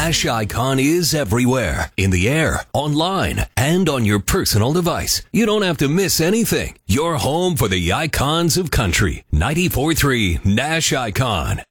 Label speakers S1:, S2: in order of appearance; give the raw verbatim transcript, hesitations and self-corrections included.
S1: Nash Icon is everywhere. In the air, online, and on your personal device. You don't have to miss anything. You're home for the icons of country. ninety-four point three Nash Icon.